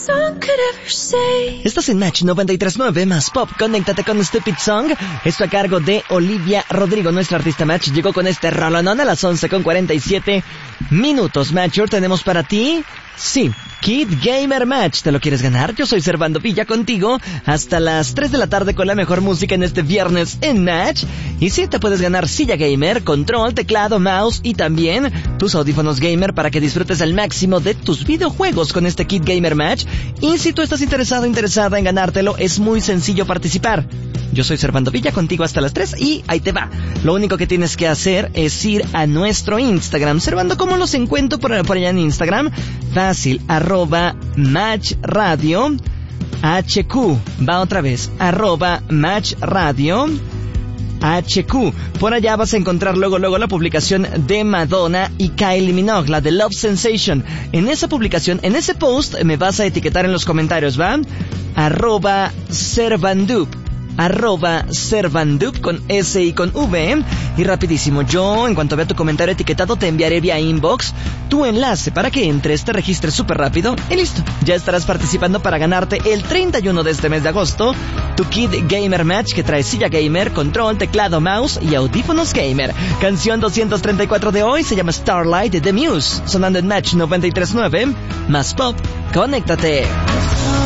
song could ever say. Estás en Match 93.9 más Pop. Conéctate con Stupid Song. Esto a cargo de Olivia Rodrigo, nuestra artista Match. Llegó con este rolonón a las 11:47 minutos. Matcher, tenemos para ti... Sí, Kid Gamer Match. ¿Te lo quieres ganar? Yo soy Servando Villa contigo hasta las 3 de la tarde con la mejor música en este viernes en Match. Y sí, te puedes ganar silla gamer, control, teclado, mouse y también tus audífonos gamer para que disfrutes al máximo de tus videojuegos con este Kid Gamer Match. Y si tú estás interesada en ganártelo, es muy sencillo participar. Yo soy Servando Villa contigo hasta las 3 y ahí te va. Lo único que tienes que hacer es ir a nuestro Instagram. Servando, ¿cómo los encuentro por allá en Instagram? Fácil, @MatchRadio HQ. Va otra vez, @MatchRadio HQ. Por allá vas a encontrar luego la publicación de Madonna y Kylie Minogue, la de Love Sensation. En esa publicación, en ese post, me vas a etiquetar en los comentarios, ¿va? @Servandup con S y con V. Y rapidísimo, yo en cuanto vea tu comentario etiquetado te enviaré vía inbox tu enlace para que entres, te registres súper rápido y listo, ya estarás participando para ganarte el 31 de este mes de agosto tu Kid Gamer Match, que trae silla gamer, control, teclado, mouse y audífonos gamer. Canción 234 de hoy se llama Starlight de The Muse, sonando en Match 93.9 más Pop. Conéctate.